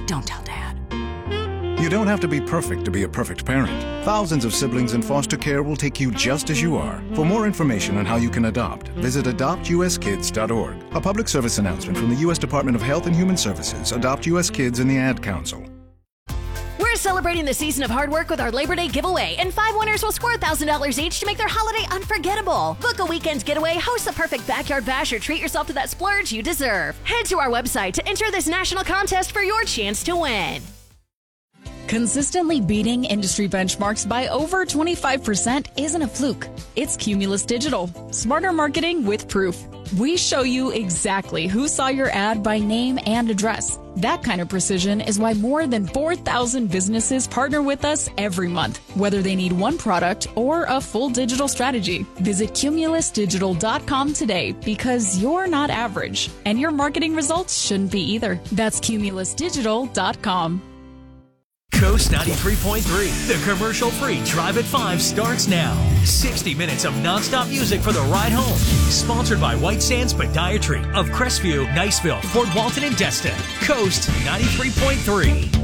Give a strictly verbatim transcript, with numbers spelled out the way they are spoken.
Don't tell Dad. You don't have to be perfect to be a perfect parent. Thousands of siblings in foster care will take you just as you are. For more information on how you can adopt, visit adopt u s kids dot org. A public service announcement from the U S Department of Health and Human Services, Adopt U S Kids, and the Ad Council. We're celebrating the season of hard work with our Labor Day giveaway, and five winners will score one thousand dollars each to make their holiday unforgettable. Book a weekend getaway, host the perfect backyard bash, or treat yourself to that splurge you deserve. Head to our website to enter this national contest for your chance to win. Consistently beating industry benchmarks by over twenty-five percent isn't a fluke. It's Cumulus Digital. Smarter marketing with proof. We show you exactly who saw your ad by name and address. That kind of precision is why more than four thousand businesses partner with us every month, whether they need one product or a full digital strategy. Visit cumulus digital dot com today, because you're not average, and your marketing results shouldn't be either. That's cumulus digital dot com. Coast ninety-three point three, the commercial-free Drive at five starts now. sixty minutes of nonstop music for the ride home. Sponsored by White Sands Podiatry of Crestview, Niceville, Fort Walton, and Destin. Coast ninety-three point three.